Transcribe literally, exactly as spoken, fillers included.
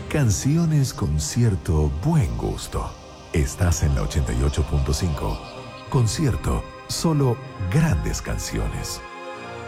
Canciones con cierto buen gusto. Estás en la ochenta y ocho punto cinco. Concierto, solo grandes canciones.